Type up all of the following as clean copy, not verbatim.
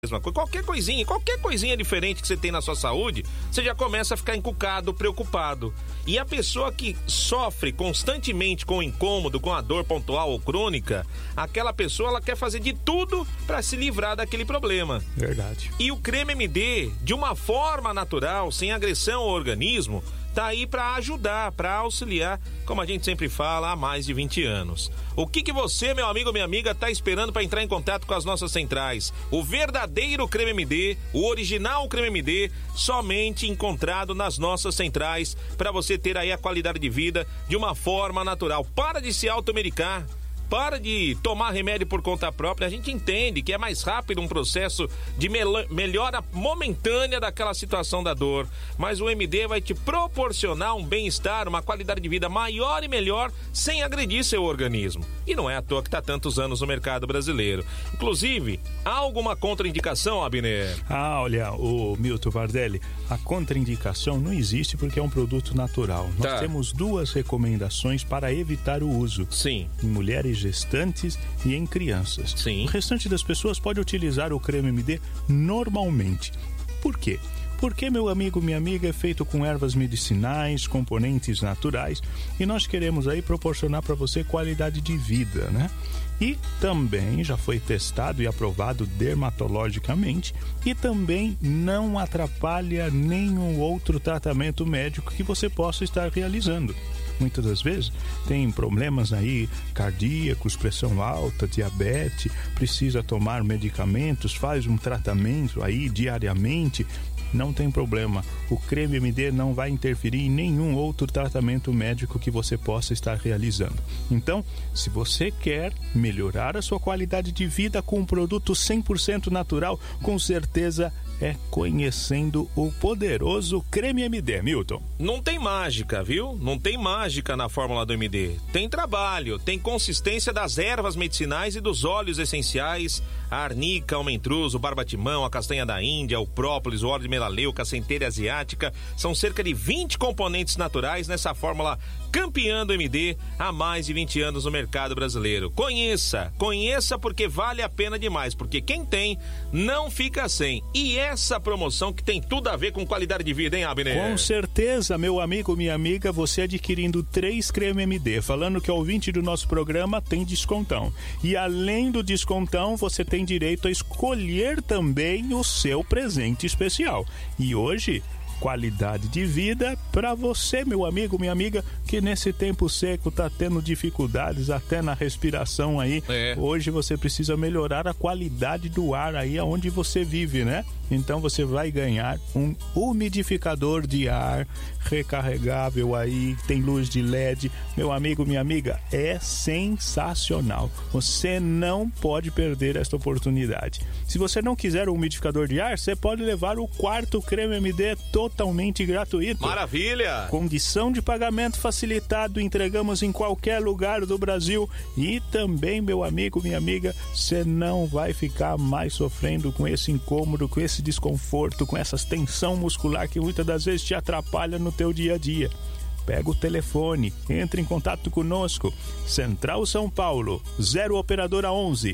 Qualquer coisinha diferente que você tem na sua saúde, você já começa a ficar encucado, preocupado. E a pessoa que sofre constantemente com o incômodo, com a dor pontual ou crônica, aquela pessoa ela quer fazer de tudo para se livrar daquele problema. Verdade. E o creme MD, de uma forma natural, sem agressão ao organismo, tá aí para ajudar, para auxiliar, como a gente sempre fala, há mais de 20 anos. O que você, meu amigo, minha amiga, tá esperando para entrar em contato com as nossas centrais? O verdadeiro creme MD, o original creme MD, somente encontrado nas nossas centrais, para você ter aí a qualidade de vida de uma forma natural. Para de se automedicar. Para de tomar remédio por conta própria. A gente entende que é mais rápido um processo de melhora momentânea daquela situação da dor. Mas o MD vai te proporcionar um bem-estar, uma qualidade de vida maior e melhor, sem agredir seu organismo. E não é à toa que está tantos anos no mercado brasileiro. Inclusive, há alguma contraindicação, Abner? Olha, o Milton Bardelli, a contraindicação não existe porque é um produto natural. Nós temos 2 recomendações para evitar o uso. Sim. Em mulheres gestantes e em crianças. Sim. O restante das pessoas pode utilizar o creme MD normalmente. Por quê? Porque, meu amigo, minha amiga, é feito com ervas medicinais, componentes naturais, e nós queremos aí proporcionar para você qualidade de vida, né? E também já foi testado e aprovado dermatologicamente e também não atrapalha nenhum outro tratamento médico que você possa estar realizando. Muitas das vezes tem problemas aí cardíacos, pressão alta, diabetes, precisa tomar medicamentos, faz um tratamento aí diariamente. Não tem problema, o creme MD não vai interferir em nenhum outro tratamento médico que você possa estar realizando. Então, se você quer melhorar a sua qualidade de vida com um produto 100% natural, com certeza é conhecendo o poderoso creme MD, Milton. Não tem mágica, viu? Não tem mágica na fórmula do MD. Tem trabalho, tem consistência das ervas medicinais e dos óleos essenciais, a arnica, o mentruso, o barbatimão, a castanha da Índia, o própolis, o óleo de melaleuca, a centeira asiática. São cerca de 20 componentes naturais nessa fórmula campeã do MD há mais de 20 anos no mercado brasileiro. Conheça porque vale a pena demais, porque quem tem não fica sem. E essa promoção que tem tudo a ver com qualidade de vida, hein, Abner? Com certeza, meu amigo, minha amiga, você adquirindo 3 creme MD, falando que é ouvinte do nosso programa, tem descontão. E além do descontão, você tem direito a escolher também o seu presente especial. E hoje, qualidade de vida para você, meu amigo, minha amiga, que nesse tempo seco tá tendo dificuldades até na respiração aí. Hoje você precisa melhorar a qualidade do ar aí onde você vive, né? Então você vai ganhar um umidificador de ar recarregável aí, tem luz de LED. Meu amigo, minha amiga, é sensacional. Você não pode perder esta oportunidade. Se você não quiser um umidificador de ar, você pode levar o 4º creme MD totalmente gratuito. Maravilha! Condição de pagamento facilitado, entregamos em qualquer lugar do Brasil. E também, meu amigo, minha amiga, você não vai ficar mais sofrendo com esse incômodo, com esse desconforto, com essa tensão muscular que muitas das vezes te atrapalha no teu dia a dia. Pega o telefone, entre em contato conosco. Central São Paulo, 0 operadora 11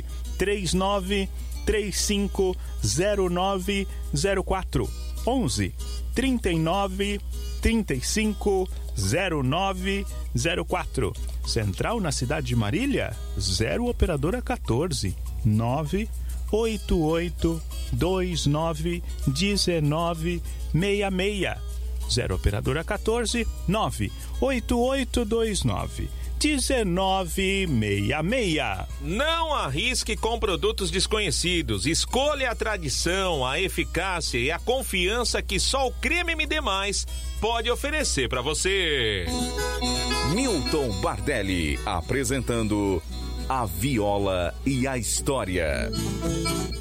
39 35 0904 11 39 35 0904. Central na cidade de Marília, 0 operadora 14 988 29 19 66. 0 operadora 14 988 29 1966. Não arrisque com produtos desconhecidos. Escolha a tradição, a eficácia e a confiança que só o creme MD+ pode oferecer para você. Milton Bardelli apresentando A Viola e a História.